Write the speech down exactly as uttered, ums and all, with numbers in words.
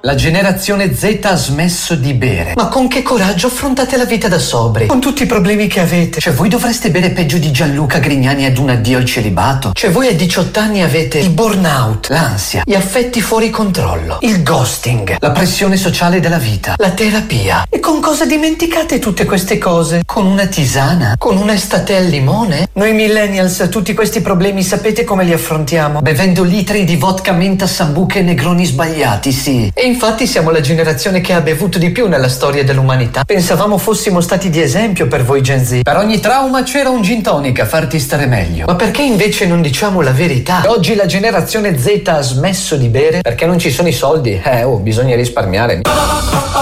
La generazione Z ha smesso di bere. Ma con che coraggio affrontate la vita da sobri? Con tutti i problemi che avete. Cioè, voi dovreste bere peggio di Gianluca Grignani ad un addio al celibato. Cioè, voi a diciotto anni avete il burnout, l'ansia, gli affetti fuori controllo, il ghosting, la pressione sociale della vita, la terapia. E con cosa dimenticate tutte queste cose? Con una tisana? Con una estate al limone? Noi millennials tutti questi problemi sapete come li affrontiamo? Bevendo litri di vodka, menta, sambuca e negroni sbagliati, sì. E infatti siamo la generazione che ha bevuto di più nella storia dell'umanità. Pensavamo fossimo stati di esempio per voi Gen Z. Per ogni trauma c'era un gin tonic a farti stare meglio. Ma perché invece non diciamo la verità? Oggi la generazione Z ha smesso di bere perché non ci sono i soldi. Eh, oh, bisogna risparmiare.